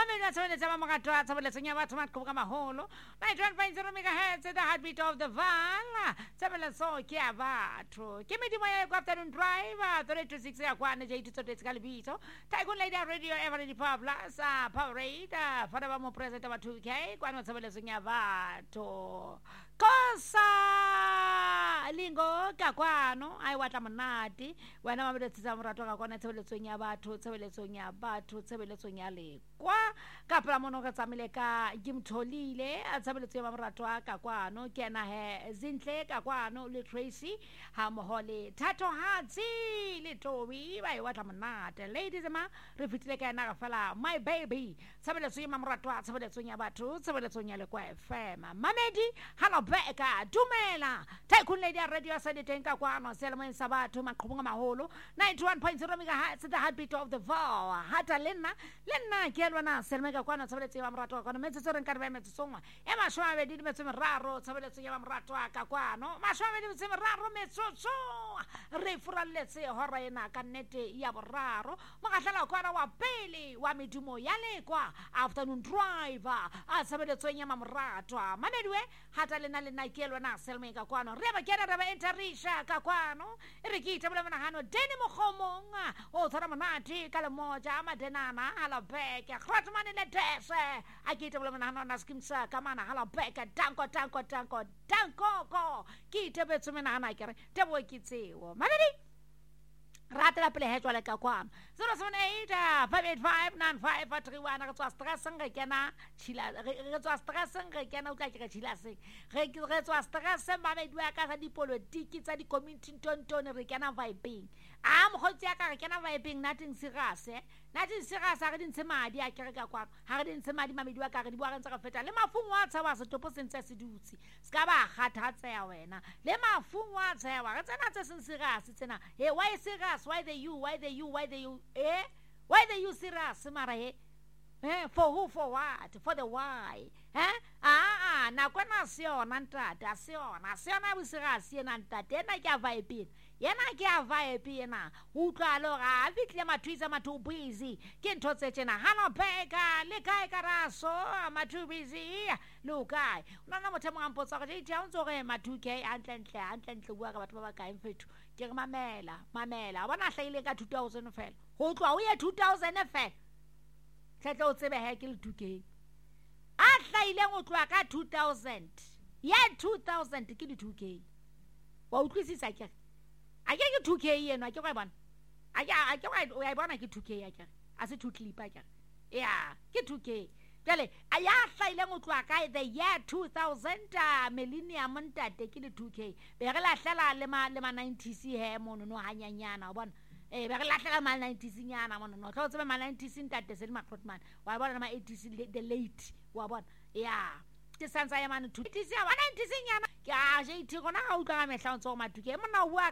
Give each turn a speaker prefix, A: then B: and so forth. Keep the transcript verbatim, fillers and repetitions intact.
A: Mame na tsone tsama mga twa tsabele tsenya batho matko ka maholo. ninety-one point zero megahertz the heartbeat of the van. Tsabele so ke a batho. Ke me di moya go afternoon drive three to six ya kwana je itso tse ka lebitso. Tycoon Lady Radio Every Plus Power Rate for the mo president wa two K kwana tsabele tsenya batho. Kosa lingo ka kwano ai watla monate wena ma bele tsa morato ka kwana tsebeletsong ya batho tsebeletsong ya batho tsebeletsong ya le kwa ka pla mono ka tsamile ka Gimtholile a tsebeletsong ya morato ka kwano ke na he Zinhle ka kwano le Tracy ha mohole Thato Hatsi le Tobi ba i watla monate ladies ma re fitile ka na ka fela my baby tsebeletsong ya morato tsebeletsong ya batho tsebeletsong ya le kwa F M Mamedi hala beka dumela Tycoon Lady Radio sa diteng ka kwano selemo sa batho maqhubunga maholo ninety-one point zero megahertz the heartbeat of the vow hata lena lena ke lwana selemo ka kwano tsabeletse ya morato ka kwano metso re nka re metso songwa e mashwa be di metso meraro tsabeletse ya morato ka kwano mashwa be di metso meraro metso so re furalletse hora ena ka nnete ya boraro mo ga hlala kwana wa pele wa medumo ya lekwa afternoon drive a tsabeletse ya morato mamedwe hata lena lena ke lwana selemo ka kwano re ba kena re ba enterisha ka kwano re ke tabela manahano deni mogomonga o tsara monate ka le moja madenana hala beka kratmane le tese a ke tabela manahano na skimsa ka mana hala beka tanko tanko tanko tanko ko ke tebetse manahana ke re tebo ke tseo mamedi rata la pele hetwa le ka kwano zero seven eight five eight five nine five three one re tswa stress nga kena chila re tswa stress nga kena o tla ke chila se re re tswa stress ba be dua ka sa dipolitiki tsa di community tonton re kena vibing a mo khotsi ya ka re kena vibing nothing serious eh nothing serious a re dintse madi a kere ka kwano ha re dintse madi mamedi wa ka re di bua re ntse ka feta le mafungwa tsa wa se topo sentse se dutsi ska ba kgathatsa ya wena le mafungwa tsa wa re tsena tse sen serious tsena hey why serious why the you why the you why the you eh why the you serious mara eh eh for who for what for the why eh ah ah na kwana siona ntata siona siona busirasi na ntata ena ke a vibe yena ke a vibe ena utlwa lo ga fitle mathuisa mathu busy ke ntho tse tsena hano beka le kae karaso mathu busy lo kae una na motho mo ampotsa go ditya o ntse go mathu ke antlentle antlentle bua ka batho ba ba kae mfethu ke re mamela mamela bona hlaile ka two thousand fela go tlwa o ye two thousand fela tletlo o tsebe he ke le two K a hlaile go tlwa ka two thousand ye two thousand ke di two K wa utlwisisa ke a ke ke two K yeno a ke go bona a ke a ke o ya bona ke two K ya ke a se two clip a ke ya ke two K jale a ya hlaile go tlwa ka the year two thousand millennium ntate ke le two K be re la hlela le ma le ma nineties he mono no hanyanyana bona eh be re la hlela ma nineties nyana mono no tlo tsebe ma nineties ntate se le makrotman wa bona ma eighties the late wa bona ya ke sansa ya mane two eighties ya nineties nyana ke a je itse gona ga utlwa ga mehla ntse o matuke mona bua